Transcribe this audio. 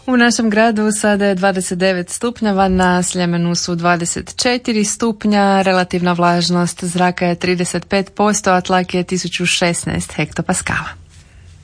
U našem gradu sada je 29 stupnjeva, na Sljemenu su 24 stupnja, relativna vlažnost zraka je 35%, a tlak je 1016 hektopaskala.